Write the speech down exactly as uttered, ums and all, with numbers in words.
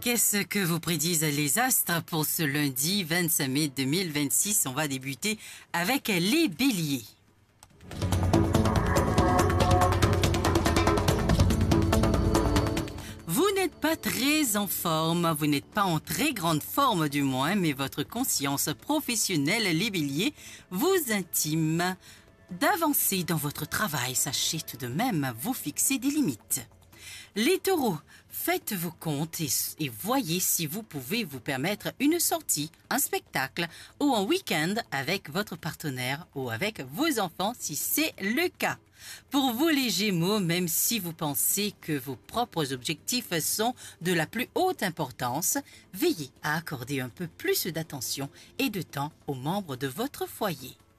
Qu'est-ce que vous prédisent les astres pour ce lundi vingt-cinq mai deux mille vingt-six? On va débuter avec les béliers. Vous n'êtes pas très en forme, vous n'êtes pas en très grande forme du moins, mais votre conscience professionnelle, les béliers, vous intime d'avancer dans votre travail. Sachez tout de même vous fixer des limites. Les taureaux, faites vos comptes et, et voyez si vous pouvez vous permettre une sortie, un spectacle ou un week-end avec votre partenaire ou avec vos enfants si c'est le cas. Pour vous les Gémeaux, même si vous pensez que vos propres objectifs sont de la plus haute importance, veillez à accorder un peu plus d'attention et de temps aux membres de votre foyer.